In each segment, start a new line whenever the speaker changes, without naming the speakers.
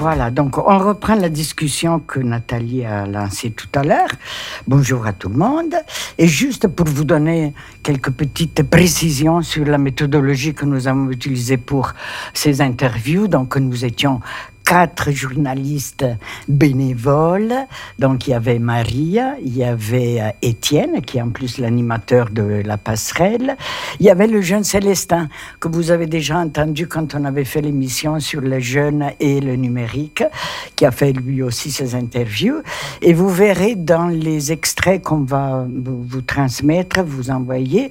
Voilà, donc on reprend la discussion que Nathalie a lancée tout à l'heure. Bonjour à tout le monde. Et juste pour vous donner quelques petites précisions sur la méthodologie que nous avons utilisée pour ces interviews, donc nous étions 4 journalistes bénévoles. Donc, il y avait Maria, il y avait Étienne, qui est en plus l'animateur de La Passerelle. Il y avait le jeune Célestin, que vous avez déjà entendu quand on avait fait l'émission sur les jeunes et le numérique, qui a fait lui aussi ses interviews. Et vous verrez dans les extraits qu'on va vous transmettre, vous envoyer,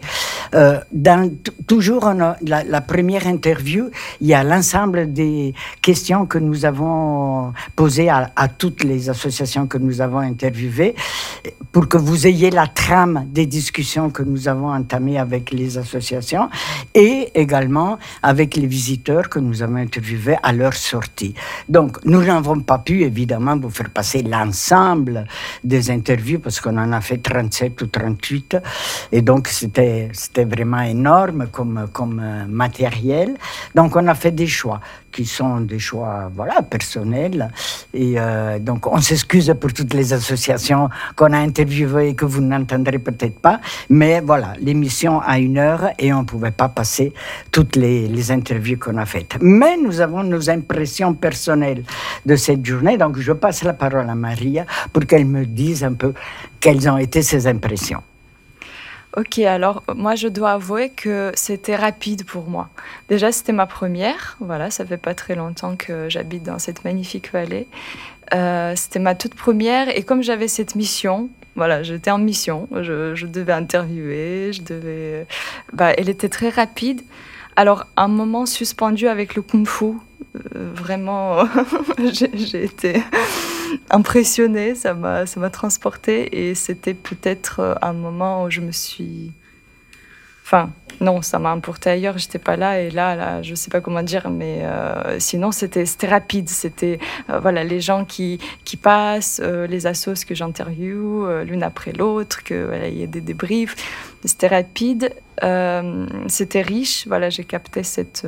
toujours la première interview, il y a l'ensemble des questions que nous avons posées à toutes les associations que nous avons interviewées pour que vous ayez la trame des discussions que nous avons entamées avec les associations et également avec les visiteurs que nous avons interviewés à leur sortie. Donc, nous n'avons pas pu évidemment vous faire passer l'ensemble des interviews parce qu'on en a fait 37 ou 38 et donc c'était vraiment énorme comme matériel. Donc, on a fait des choix qui sont des choix personnels. Et donc, on s'excuse pour toutes les associations qu'on a interviewées et que vous n'entendrez peut-être pas. Mais voilà, l'émission a 1 heure et on ne pouvait pas passer toutes les interviews qu'on a faites. Mais nous avons nos impressions personnelles de cette journée. Donc, je passe la parole à Maria pour qu'elle me dise un peu quelles ont été ses impressions.
Ok, alors moi je dois avouer que c'était rapide pour moi. Déjà c'était ma première, voilà, ça fait pas très longtemps que j'habite dans cette magnifique vallée. C'était ma toute première et comme j'avais cette mission, voilà, j'étais en mission, je devais interviewer, elle était très rapide. Alors un moment suspendu avec le kung-fu, vraiment j'ai été impressionnée, ça m'a transportée et c'était peut-être un moment où je me suis... Enfin, non, ça m'a emporté ailleurs, j'étais pas là et là, je sais pas comment dire, mais sinon c'était rapide, c'était les gens qui passent, les assos que j'interviewe l'une après l'autre, il y a des débriefs, c'était rapide, c'était riche, j'ai capté cette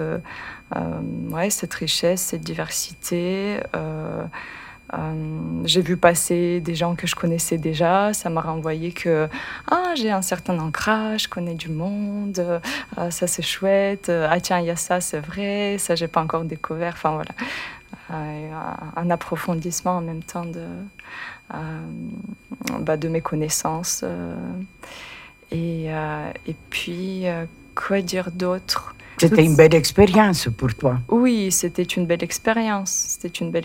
richesse, cette diversité. J'ai vu passer des gens que je connaissais déjà, ça m'a renvoyé que j'ai un certain ancrage, je connais du monde, ça c'est chouette, tiens il y a ça, c'est vrai, ça j'ai pas encore découvert, enfin voilà, un approfondissement en même temps de mes connaissances et puis quoi dire d'autre?
C'était une belle expérience pour toi.
Oui, c'était une belle expérience.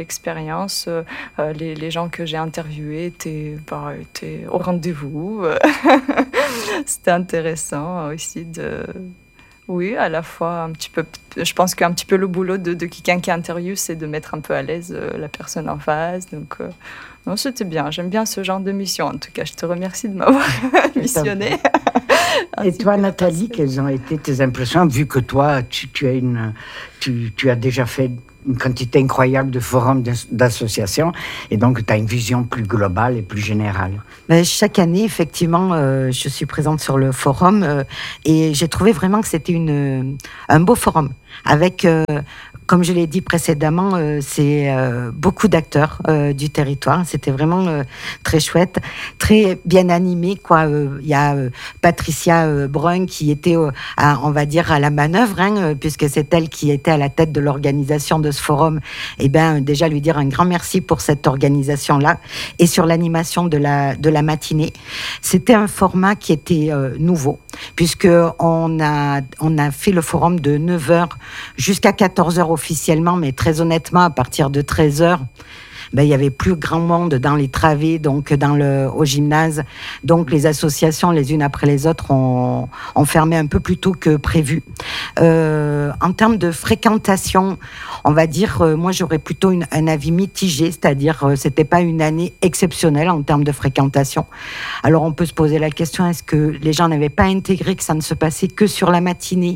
Les gens que j'ai interviewés étaient au rendez-vous. C'était intéressant aussi Oui, à la fois un petit peu... Je pense qu'un petit peu le boulot de quelqu'un qui interviewe, c'est de mettre un peu à l'aise la personne en face. Donc, non, c'était bien. J'aime bien ce genre de mission. En tout cas, je te remercie de m'avoir missionné.
Et toi, Nathalie, quelles ont été tes impressions, vu que toi, tu as déjà fait une quantité incroyable de forums d'associations, et donc tu as une vision plus globale et plus générale.
Chaque année, effectivement, je suis présente sur le forum, et j'ai trouvé vraiment que c'était un beau forum, avec... Comme je l'ai dit précédemment, c'est beaucoup d'acteurs du territoire. C'était vraiment très chouette, très bien animé, quoi. Il y a Patricia Brun qui était, on va dire, à la manœuvre, puisque c'est elle qui était à la tête de l'organisation de ce forum. Et déjà lui dire un grand merci pour cette organisation-là et sur l'animation de la matinée. C'était un format qui était nouveau, puisque on a fait le forum de 9h jusqu'à 14h officiellement, mais très honnêtement, à partir de 13h, il y avait plus grand monde dans les travées, donc au gymnase. Donc les associations, les unes après les autres, ont fermé un peu plus tôt que prévu. En termes de fréquentation, on va dire, moi j'aurais plutôt un avis mitigé, c'est-à-dire c'était pas une année exceptionnelle en termes de fréquentation. Alors on peut se poser la question, est-ce que les gens n'avaient pas intégré que ça ne se passait que sur la matinée,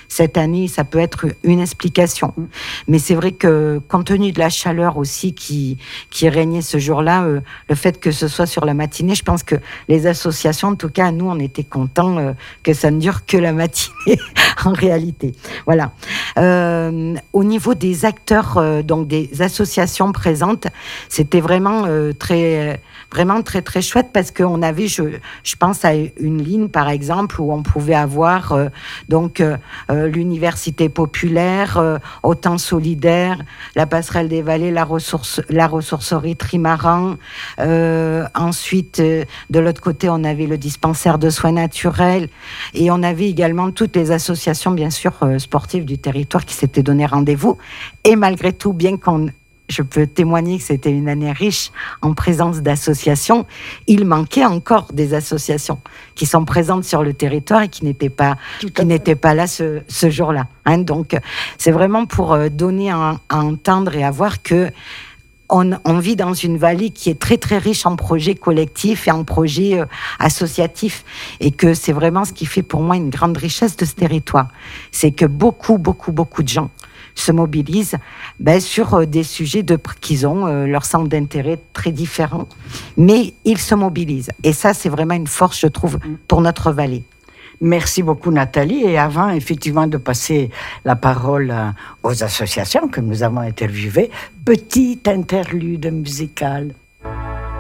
cette année, ça peut être une explication. Mais c'est vrai que, compte tenu de la chaleur aussi qui régnait ce jour-là, le fait que ce soit sur la matinée, je pense que les associations, en tout cas, nous, on était contents que ça ne dure que la matinée, en réalité. Voilà. Au niveau des acteurs, donc des associations présentes, c'était vraiment très chouette parce qu'on avait, je pense à une ligne, par exemple, où on pouvait avoir l'université populaire, Autant solidaire, la passerelle des vallées, la ressourcerie Trimaran. Ensuite, de l'autre côté, on avait le dispensaire de soins naturels et on avait également toutes les associations, bien sûr, sportives du territoire qui s'étaient donné rendez-vous. Et malgré tout, je peux témoigner que c'était une année riche en présence d'associations. Il manquait encore des associations qui sont présentes sur le territoire et qui n'étaient pas là ce jour-là. Hein. Donc, c'est vraiment pour donner à entendre et à voir que on vit dans une vallée qui est très très riche en projets collectifs et en projets associatifs, et que c'est vraiment ce qui fait pour moi une grande richesse de ce territoire. C'est que beaucoup de gens se mobilisent sur des sujets qu'ils ont leur centre d'intérêt très différents, mais ils se mobilisent. Et ça, c'est vraiment une force, je trouve, pour notre vallée.
Merci beaucoup Nathalie. Et avant effectivement de passer la parole aux associations que nous avons interviewées, petite interlude musicale.